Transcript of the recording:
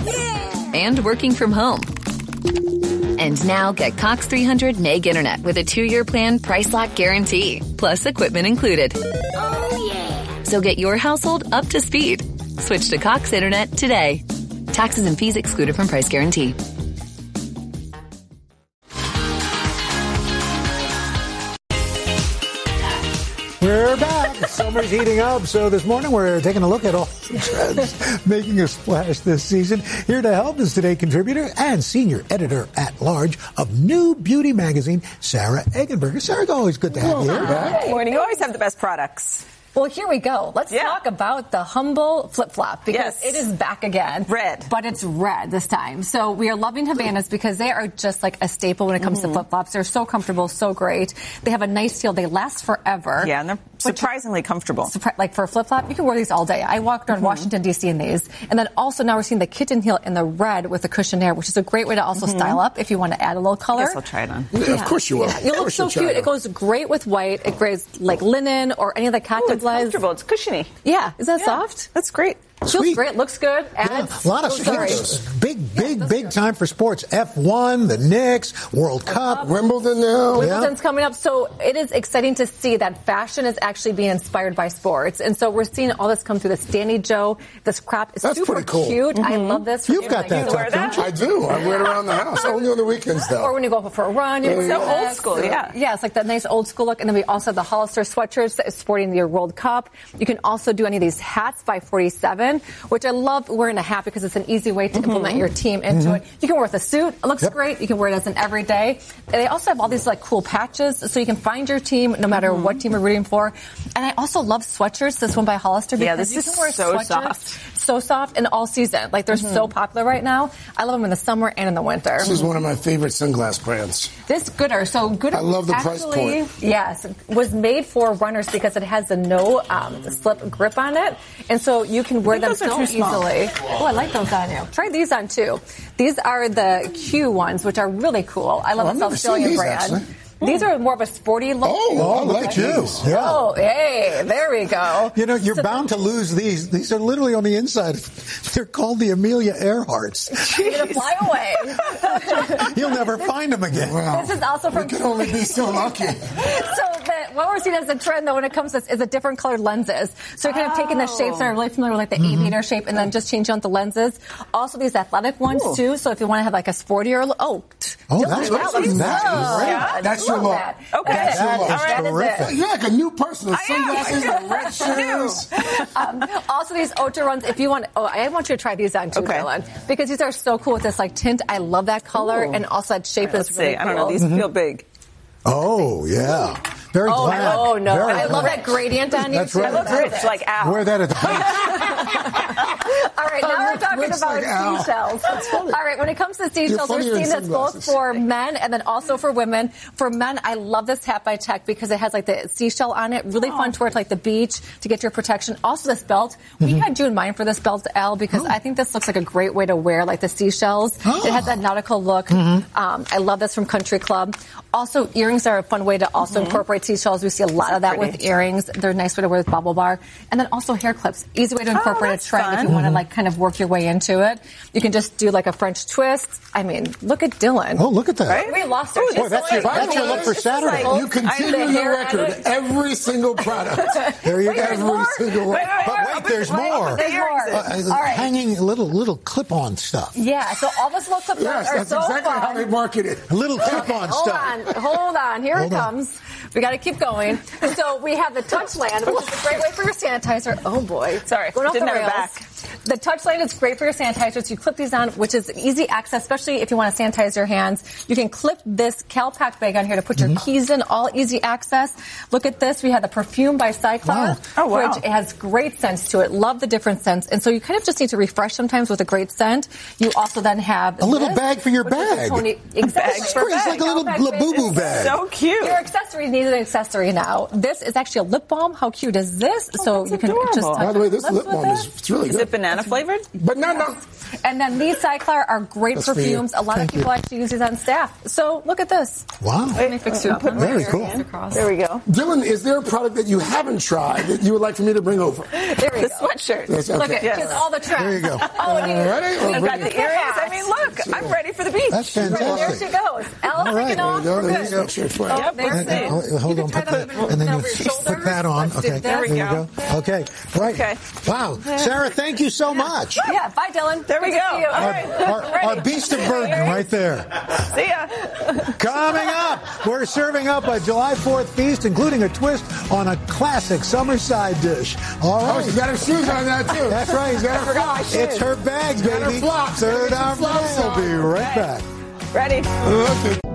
and working from home. And now get Cox 300 Meg Internet with a 2-year plan, price lock guarantee, plus equipment included. So get your household up to speed. Switch to Cox Internet today. Taxes and fees excluded from price guarantee. We're back. Summer's heating up, so this morning we're taking a look at all the trends making a splash this season. Here to help is Today contributor and senior editor-at-large of New Beauty magazine, Sarah Eggenberger. Sarah, it's always good to have you here. Good morning. You always have the best products. Well, here we go. Let's talk about the Humble flip-flop because it is back again. Red. But it's red this time. So we are loving Havanas because they are just like a staple when it comes to flip-flops. They're so comfortable, so great. They have a nice feel. They last forever. Yeah, and they're surprisingly comfortable. Like for a flip-flop, you can wear these all day. I walked around Washington, D.C. in these. And then also now we're seeing the kitten heel in the red with the cushionaire, which is a great way to also style up if you want to add a little color. I guess I'll try it on. Yeah, of course you will. Yeah. You look so cute. It goes great with white. It goes like linen or any of the cotton It's comfortable. It's cushiony. Yeah. Is that soft? That's great. Feels great. Looks good. A lot of sports. Big time for sports. F1, the Knicks, World Cup. Wimbledon now. Wimbledon's coming up. So it is exciting to see that fashion is actually being inspired by sports. And so we're seeing all this come through this Danny Joe. This crop is super cute. I love this. You've got that stuff, don't you? I do. I wear it around the house. Only on the weekends, though. Or when you go for a run. It's so old school, Yeah, it's like that nice old school look. And then we also have the Hollister sweatshirts that is sporting your World Cup. You can also do any of these hats by 47, which I love wearing a hat because it's an easy way to implement your team into it. You can wear it with a suit. It looks great. You can wear it as an everyday. They also have all these like cool patches so you can find your team no matter what team you're rooting for. And I also love sweatshirts. This one by Hollister because this you can is wear so sweatshirts soft. So soft and all season. Like they're so popular right now. I love them in the summer and in the winter. This is one of my favorite sunglass brands. This Gooder. So Gooder I love the price point. Yes, was made for runners because it has a no slip grip on it. And so you can wear them so easily. Oh, I like those on you. Try these on too. These are the Q ones, which are really cool. I love the South Australian brand. Actually. These are more of a sporty look. Oh, I like these. Yeah. Oh, hey, there we go. You know, you're bound to lose these. These are literally on the inside. They're called the Amelia Earharts. You're going to fly away. You'll never find them again. Wow. This is also from... We can only be so lucky. What we're seeing as a trend, though, when it comes to this, is the different colored lenses. So you're kind of taking the shapes that are really familiar with, like the aviator shape, and then just changing out the lenses. Also, these athletic ones, too. So if you want to have like a sportier look. That's great. That's your look. Okay. That is terrific. You're like a new person. The sunglasses, the red shoes. Also, these Ultra runs, if you want, I want you to try these on too, Dylan, because these are so cool with this like tint. I love that color, and also that shape is really cool. I don't know. These feel big. Oh, yeah. Very glad. Oh, no. Very I love that gradient on you. That's right. I look rich like Al. Wear that at the beach. All right, now we're talking about seashells. All right, when it comes to seashells, we're seeing this both for men and then also for women. For men, I love this hat by Tech because it has like the seashell on it. Really fun to wear to like the beach to get your protection. Also this belt. We had you in mind for this belt, Al, because I think this looks like a great way to wear like the seashells. It has that nautical look. I love this from Country Club. Also, earrings are a fun way to also incorporate seashells. We see a lot of that with earrings. They're a nice way to wear with bubble bar. And then also hair clips. Easy way to incorporate a trend if you want to like kind of work your way into it. You can just do like a French twist. I mean, look at Dylan. Oh, look at that. Right? We lost her. Boy, that's your look for Saturday. You continue the record. Every single product. There you go. Every single one. But wait, there's more. There's more. Hanging little clip-on stuff. Yeah, so all this little clip-on are that's so exactly fun. how they market it. Little clip-on stuff. Hold on. Here it comes. We got to keep going. So we have the Touchland, which is a great way for your sanitizer. Oh, boy. Sorry. Going off the Didn't have it rails. back. The Touchland is great for your sanitizers. You clip these on, which is easy access, especially if you want to sanitize your hands. You can clip this CalPac bag on here to put your keys in, all easy access. Look at this. We have the perfume by Cyclops, which has great scents to it. Love the different scents. And so you kind of just need to refresh sometimes with a great scent. You also then have a little bag for your bag. Exactly. It's like a little Labubu bag. So cute. Your accessories need amazing accessory now. This is actually a lip balm. How cute is this? So you can just touch By the way, this lips lip balm is really good. Is it banana flavored? Banana. And then these Cyclar are great That's perfumes. A lot Thank of people you. actually use these on staff. So look at this. Wow. Let me fix you up. Very cool. There we go. Dylan, is there a product that you haven't tried that you would like for me to bring over? There we The go. sweatshirt. Yes, Look okay. at just all the trends. There you go. Oh, and Ready? I've got the earrings. I mean, look, I'm ready for the beach. That's there fantastic. she goes. Ella, All right, taking off. There We're you good. go. Sweatshirt for you. Oh, there's And, the- hold you on, can put try that, that and then over you your put shoulders. that on. Let's do Okay, that. there you go. Okay, right. Okay. Wow, Sarah, thank you so much. Yeah, bye, Dylan. There we Good to go. see you. All right. Our beast of burden right there. See ya. Coming up, we're serving up a July 4th feast, including a twist on a classic summer side dish. All Oh, right. she's got her shoes on now, too. That's right. She's got her flops. It's her bag, got her baby. flops. Third Get some hour. flops We'll on. be right back. Ready? Okay.